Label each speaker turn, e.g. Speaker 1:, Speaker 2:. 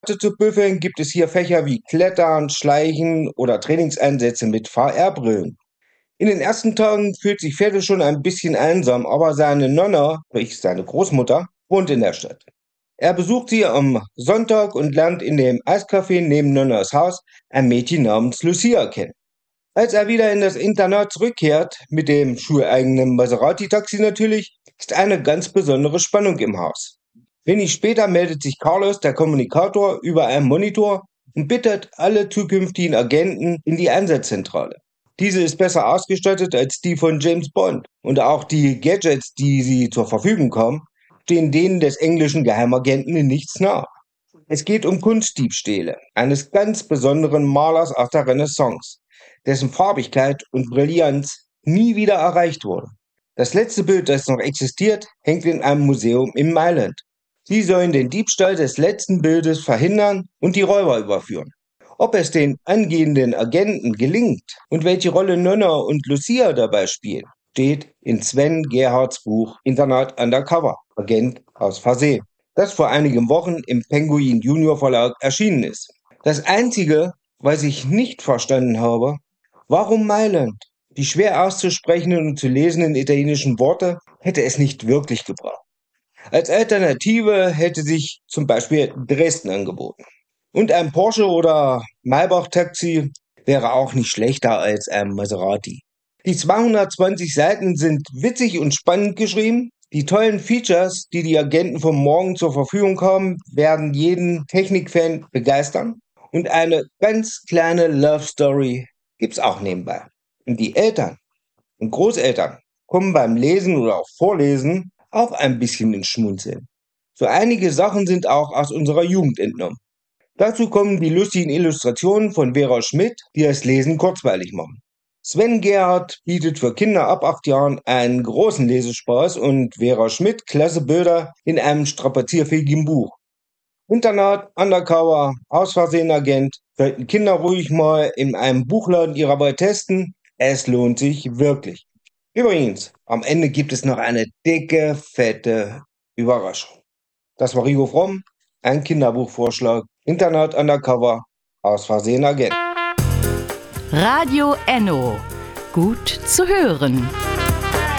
Speaker 1: Zu büffeln gibt es hier Fächer wie Klettern, Schleichen oder Trainingseinsätze mit VR-Brillen. In den ersten Tagen fühlt sich Fede schon ein bisschen einsam, aber seine Nonna, sprich seine Großmutter, wohnt in der Stadt. Er besucht sie am Sonntag und lernt in dem Eiscafé neben Nonnas Haus ein Mädchen namens Lucia kennen. Als er wieder in das Internat zurückkehrt, mit dem schuleigenen Maserati-Taxi natürlich, ist eine ganz besondere Spannung im Haus. Wenig später meldet sich Carlos, der Kommunikator, über einen Monitor und bittet alle zukünftigen Agenten in die Einsatzzentrale. Diese ist besser ausgestattet als die von James Bond und auch die Gadgets, die sie zur Verfügung haben, stehen denen des englischen Geheimagenten in nichts nach. Es geht um Kunstdiebstähle eines ganz besonderen Malers aus der Renaissance, dessen Farbigkeit und Brillanz nie wieder erreicht wurde. Das letzte Bild, das noch existiert, hängt in einem Museum in Mailand. Sie sollen den Diebstahl des letzten Bildes verhindern und die Räuber überführen. Ob es den angehenden Agenten gelingt und welche Rolle Nonna und Lucia dabei spielen, steht in Sven Gerhards Buch Internat Undercover, Agent aus Versehen, das vor einigen Wochen im Penguin Junior Verlag erschienen ist. Das Einzige, was ich nicht verstanden habe, warum Mailand? Die schwer auszusprechenden und zu lesenden italienischen Worte hätte es nicht wirklich gebraucht. Als Alternative hätte sich zum Beispiel Dresden angeboten. Und ein Porsche oder Maybach-Taxi wäre auch nicht schlechter als ein Maserati. Die 220 Seiten sind witzig und spannend geschrieben. Die tollen Features, die die Agenten vom Morgen zur Verfügung haben, werden jeden Technikfan begeistern. Und eine ganz kleine Love Story gibt's auch nebenbei. Und die Eltern und Großeltern kommen beim Lesen oder auch Vorlesen auch ein bisschen ins Schmunzeln. So einige Sachen sind auch aus unserer Jugend entnommen. Dazu kommen die lustigen Illustrationen von Vera Schmidt, die das Lesen kurzweilig machen. Sven Gerhard bietet für Kinder ab 8 Jahren einen großen Lesespaß und Vera Schmidt klasse Bilder in einem strapazierfähigen Buch. Internat, Undercover, Aus Versehen Agent, sollten Kinder ruhig mal in einem Buchladen ihrer Wahl testen. Es lohnt sich wirklich. Übrigens, am Ende gibt es noch eine dicke, fette Überraschung. Das war Rigo Fromm, ein Kinderbuchvorschlag. Internat Undercover, Aus Versehen Agent.
Speaker 2: Radio Enno. Gut zu hören.